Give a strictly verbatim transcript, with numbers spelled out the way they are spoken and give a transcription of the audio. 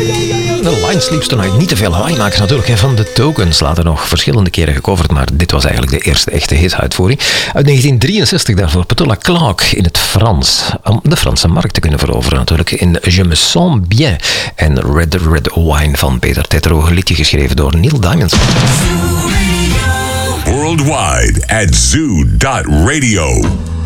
De Line Sleeps Tonight. Niet te veel hawaii maken natuurlijk hè, van de Tokens. Later nog verschillende keren gecoverd, maar dit was eigenlijk de eerste echte hituitvoering. Uit negentien drieënzestig daarvoor Petula Clark in het Frans. Om de Franse markt te kunnen veroveren natuurlijk. In Je me sens bien. En Red Red Wine van Peter Tetro. Een liedje geschreven door Neil Diamond. Worldwide at zoo dot radio.